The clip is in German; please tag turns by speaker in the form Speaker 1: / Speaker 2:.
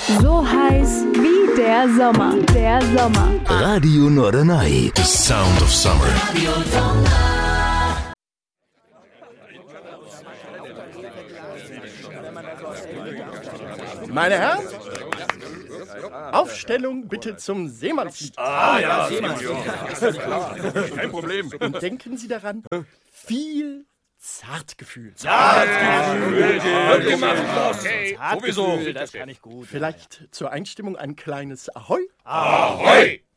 Speaker 1: So heiß wie der Sommer. Der Sommer.
Speaker 2: Radio Norderney.
Speaker 3: The sound of summer.
Speaker 4: Meine Herren, Aufstellung bitte zum Seemannslied.
Speaker 5: Ja, kein Problem.
Speaker 4: Und denken Sie daran, viel Zartgefühl.
Speaker 5: Wird gemacht, Boss. Sowieso.
Speaker 6: Das kann ich gut.
Speaker 4: Vielleicht zur Einstimmung ein kleines Ahoi.
Speaker 5: Ahoi!